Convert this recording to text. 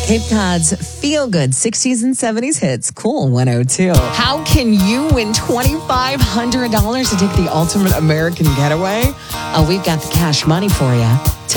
Cape Cod's feel-good 60s and 70s hits, Cool 102. How can you win $2,500 to take the ultimate American getaway? We've got the cash money for you.